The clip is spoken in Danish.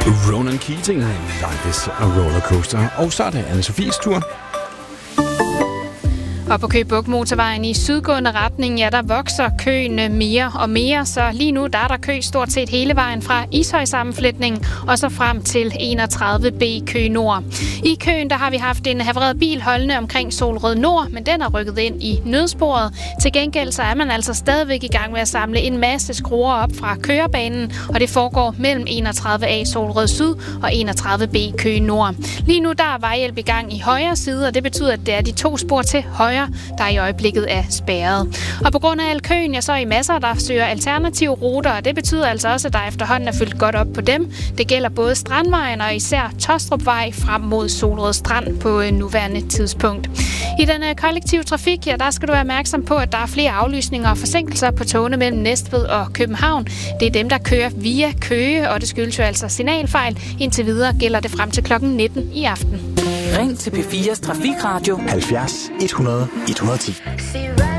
Ronan Keating, Life is a Rollercoaster. Og så er det Anne-Sofies tur. Og på Køge Bugt Motorvejen i sydgående retning, ja, der vokser køen mere og mere, så lige nu der er der kø stort set hele vejen fra Ishøj-sammenfletningen og så frem til 31B Køge Nord. I køen der har vi haft en havreret bil holdende omkring Solrød Nord, men den er rykket ind i nødsporet. Til gengæld så er man altså stadigvæk i gang med at samle en masse skruer op fra kørebanen, og det foregår mellem 31A Solrød Syd og 31B Køge Nord. Lige nu der er vejhjælp i gang i højre side, og det betyder, at det er de 2 spor til højre, der i øjeblikket er spærret. Og på grund af al køen, ja, så er I masser, der søger alternative ruter, og det betyder altså også, at der efterhånden er fyldt godt op på dem. Det gælder både Strandvejen og især Tostrupvej frem mod Solrød Strand på nuværende tidspunkt. I den kollektive trafik, ja, der skal du være opmærksom på, at der er flere aflysninger og forsinkelser på togene mellem Næstved og København. Det er dem, der kører via Køge, og det skyldes jo altså signalfejl. Indtil videre gælder det frem til klokken 19 i aften. Ring til P4's Trafikradio 70 100 110.